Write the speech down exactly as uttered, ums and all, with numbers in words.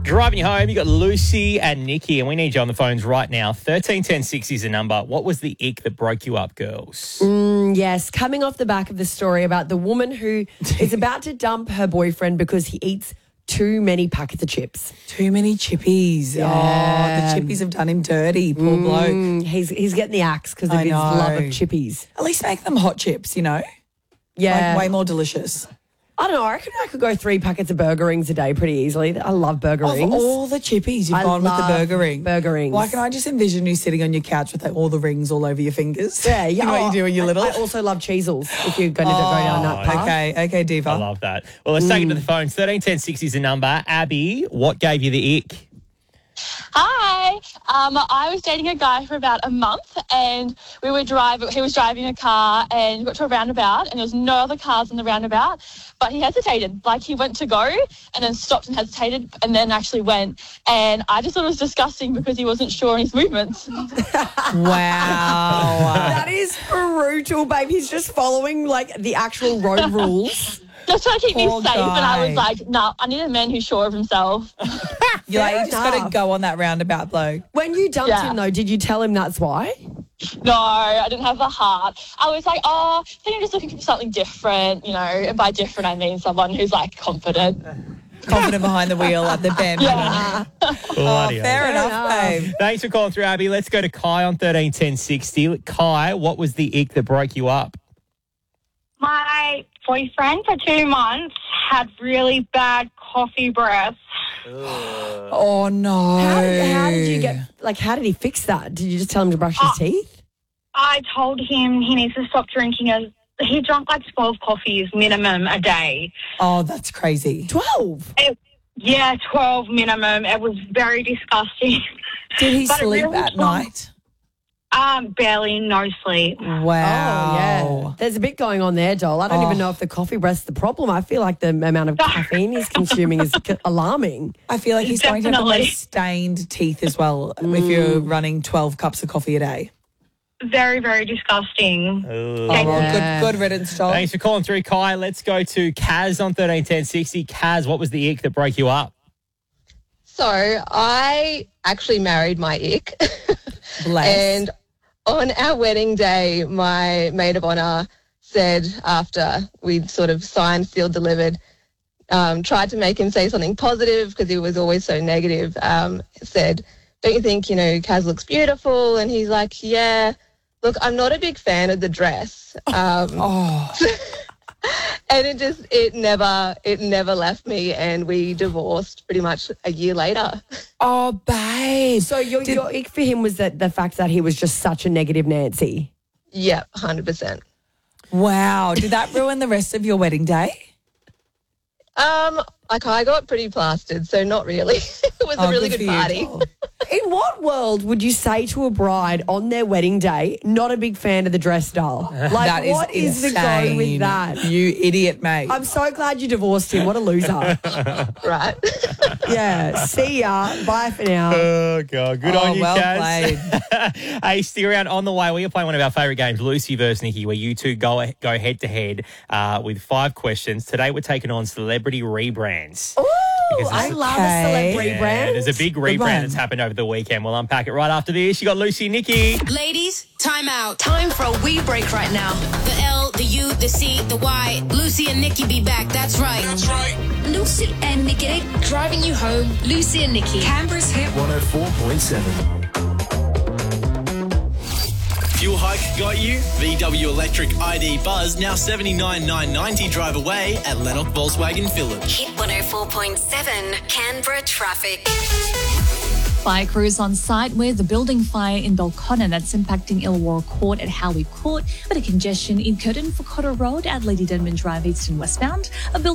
Driving you home, you got Lucy and Nikki, and we need you on the phones right now. thirteen ten sixty is the number. What was the ick that broke you up, girls? Mm, yes, coming off the back of the story about the woman who is about to dump her boyfriend because he eats too many packets of chips. Too many chippies. Yeah. Oh, the chippies have done him dirty, poor bloke. Mm, he's he's getting the axe because of I his know. love of chippies. At least make them hot chips, you know? Yeah. Like way more delicious. I don't know. I reckon I could go three packets of burger rings a day pretty easily. I love burger Of rings. all the chippies, you've I gone with the love burger ring. burger rings. Why can I just envision you sitting on your couch with like, all the rings all over your fingers? Yeah, yeah. You know what you do when you're I- little? I also love Cheezels if you're going to go down that path. Okay, okay, Diva. I love that. Well, let's take it to the phones. thirteen ten sixty is the number. Abby, what gave you the ick? Hi. Um, I was dating a guy for about a month, and we were driving. He was driving a car, and we got to a roundabout, and there was no other cars in the roundabout. But he hesitated. Like, he went to go, and then stopped and hesitated, and then actually went. And I just thought it was disgusting because he wasn't sure on his movements. Wow. That is brutal, babe. He's just following like the actual road rules. Just trying to keep Poor me safe, and I guy. was like, "No, nah, I need a man who's sure of himself." You're like, Fair you just got to enough. go on that roundabout, bloke. When you dumped Yeah. him, though, did you tell him that's why? No, I didn't have the heart. I was like, oh, I think I'm just looking for something different, you know. And by different, I mean someone who's like confident. Confident behind the wheel at the bend. Yeah. Oh, Bloody fair hell. enough, enough. babe. Thanks for calling through, Abby. Let's go to Kai on thirteen ten sixty. Kai, what was the ick that broke you up? My boyfriend for two months had really bad coffee breath. Oh, no. How did, how did you get, like, how did he fix that? Did you just tell him to brush his Oh. teeth? I told him he needs to stop drinking. A, he drank like twelve coffees minimum a day. Oh, that's crazy. twelve. It, yeah, twelve minimum. It was very disgusting. Did he But it sleep really at was- night? Um, barely, no sleep. Wow. Oh, yeah. There's a bit going on there, doll. I don't Oh. even know if the coffee breath's the problem. I feel like the amount of caffeine he's consuming is c- alarming. I feel like he's going to have the Definitely. most stained teeth as well if you're running twelve cups of coffee a day. Very, very disgusting. Oh. Oh, well, Yeah. good, good riddance, Joel. Thanks for calling through, Kai. Let's go to Kaz on thirteen ten sixty. Kaz, what was the ick that broke you up? So I actually married my ick. Bless. And on our wedding day, my maid of honour said, after we'd sort of signed, sealed, delivered, um, tried to make him say something positive because he was always so negative, um, said, don't you think, you know, Kaz looks beautiful? And he's like, yeah, look, I'm not a big fan of the dress. Um, Oh, and it just, it never, it never left me, and we divorced pretty much a year later. oh, babe. So your, your ick for him was that the fact that he was just such a negative Nancy. Yeah, one hundred percent. Wow. Did that ruin the rest of your wedding day? Um, like I got pretty plastered, so not really. It was Oh, a really good good for you, party. Joel. In what world would you say to a bride on their wedding day, not a big fan of the dress doll? Like, That is what is the go insane. with that? You idiot, mate. I'm so glad you divorced him. What a loser. Right. Yeah. See ya. Bye for now. Oh, God. Good Oh, on you, well Kaz. Hey, stick around. On the way, we are playing one of our favourite games, Lucy versus Nikki, where you two go go head-to-head uh, with five questions. Today, we're taking on celebrity rebrands. Ooh, Because I it's- love Okay. a celebrity Yeah, brand. there's a big one. rebrand that's happened over the weekend. We'll unpack it right after this. You got Lucy and Nikki. Ladies, time out. Time for a wee break right now. The L, the U, the C, the Y. Lucy and Nikki be back. That's right. That's right. Lucy and Nikki, driving you home. Lucy and Nikki. Canberra's hit. one oh four point seven. Fuel hike got you? V W Electric I D Buzz now seventy-nine nine ninety drive away at Lennox Volkswagen Village. Hit one oh four point seven, Canberra traffic. Fire crews on site with the building fire in Belconnen that's impacting Illawarra Court at Howie Court, but a congestion in Curtin for Cotter Road at Lady Denman Drive East and westbound. A